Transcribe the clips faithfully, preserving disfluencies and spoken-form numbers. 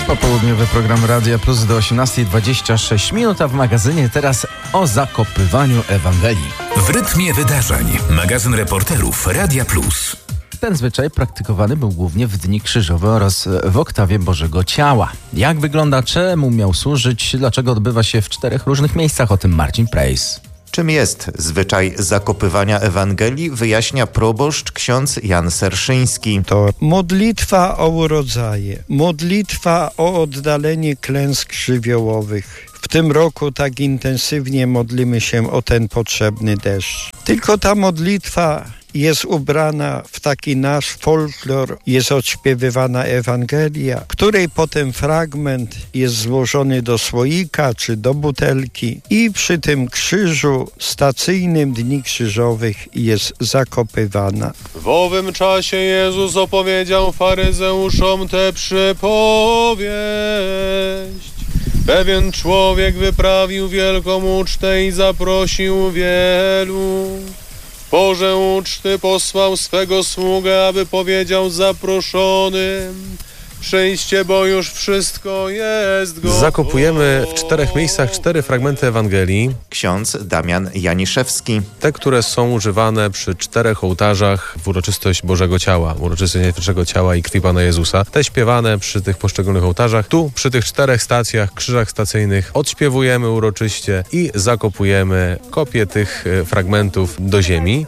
Popołudniowy program Radia Plus do osiemnastej dwadzieścia sześć minut, a w magazynie teraz o zakopywaniu Ewangelii. W rytmie wydarzeń. Magazyn reporterów Radia Plus. Ten zwyczaj praktykowany był głównie w Dni Krzyżowe oraz w oktawie Bożego Ciała. Jak wygląda, czemu miał służyć, dlaczego odbywa się w czterech różnych miejscach? O tym Marcin Prejs. Czym jest zwyczaj zakopywania Ewangelii, wyjaśnia proboszcz ksiądz Jan Serszyński. To modlitwa o urodzaje, modlitwa o oddalenie klęsk żywiołowych. W tym roku tak intensywnie modlimy się o ten potrzebny deszcz. Tylko ta modlitwa jest ubrana w taki nasz folklor, jest odśpiewywana Ewangelia, której potem fragment jest złożony do słoika czy do butelki i przy tym krzyżu stacyjnym Dni Krzyżowych jest zakopywana. W owym czasie Jezus opowiedział faryzeuszom tę przypowieść. Pewien człowiek wyprawił wielką ucztę i zaprosił wielu. W porze uczty posłał swego sługę, aby powiedział zaproszonym: przyjdźcie, bo już wszystko jest gotowe. Zakopujemy w czterech miejscach cztery fragmenty Ewangelii. Ksiądz Damian Janiszewski. Te, które są używane przy czterech ołtarzach w uroczystość Bożego Ciała, uroczystość Bożego Ciała i krwi Pana Jezusa. Te śpiewane przy tych poszczególnych ołtarzach. Tu przy tych czterech stacjach, krzyżach stacyjnych odśpiewujemy uroczyście i zakopujemy kopię tych fragmentów do ziemi.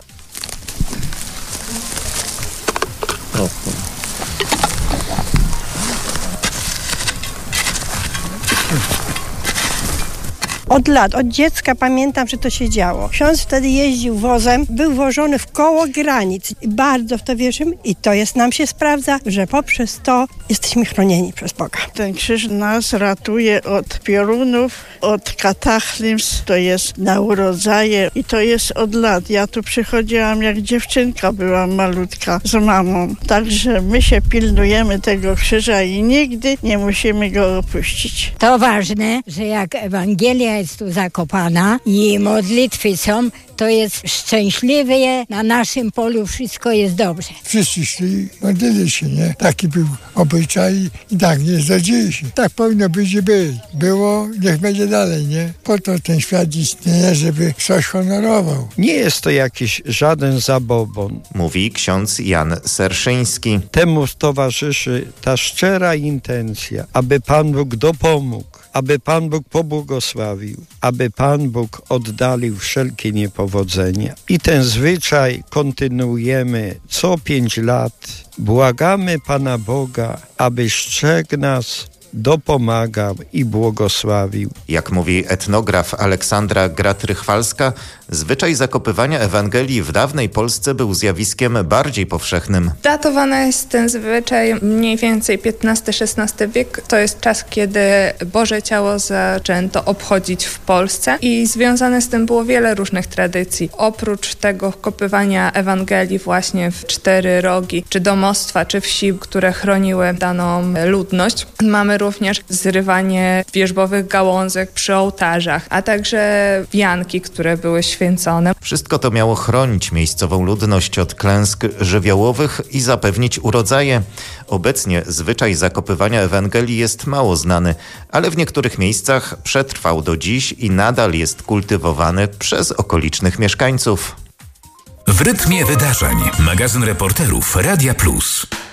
Od lat, od dziecka pamiętam, że to się działo. Ksiądz wtedy jeździł wozem, był włożony w koło granic. Bardzo w to wierzymy i to jest, nam się sprawdza, że poprzez to jesteśmy chronieni przez Boga. Ten krzyż nas ratuje od piorunów, od kataklizm, to jest na urodzaje i to jest od lat. Ja tu przychodziłam jak dziewczynka, byłam malutka z mamą. Także my się pilnujemy tego krzyża i nigdy nie musimy go opuścić. To ważne, że jak Ewangelia jest tu zakopana i modlitwy są, to jest szczęśliwie, na naszym polu wszystko jest dobrze. Wszyscy szli, modlili się, nie? Taki był obyczaj i tak nie zadzieje się. Tak powinno być i być. Było, niech będzie dalej, nie? Po to ten świat istnieje, żeby ktoś honorował. Nie jest to jakiś żaden zabobon. Mówi ksiądz Jan Serszyński. Temu towarzyszy ta szczera intencja, aby Pan Bóg dopomógł, aby Pan Bóg pobłogosławił, aby Pan Bóg oddalił wszelkie niepowodzenia. I ten zwyczaj kontynuujemy co pięć lat. Błagamy Pana Boga, aby strzegł nas, dopomagał i błogosławił. Jak mówi etnograf Aleksandra Gratrychwalska, zwyczaj zakopywania Ewangelii w dawnej Polsce był zjawiskiem bardziej powszechnym. Datowany jest ten zwyczaj mniej więcej piętnasty szesnasty wiek. To jest czas, kiedy Boże Ciało zaczęto obchodzić w Polsce i związane z tym było wiele różnych tradycji. Oprócz tego kopywania Ewangelii właśnie w cztery rogi, czy domostwa, czy wsi, które chroniły daną ludność, mamy również zrywanie wierzbowych gałązek przy ołtarzach, a także wianki, które były święcone. Wszystko to miało chronić miejscową ludność od klęsk żywiołowych i zapewnić urodzaje. Obecnie zwyczaj zakopywania Ewangelii jest mało znany, ale w niektórych miejscach przetrwał do dziś i nadal jest kultywowany przez okolicznych mieszkańców. W rytmie wydarzeń. Magazyn reporterów Radia Plus.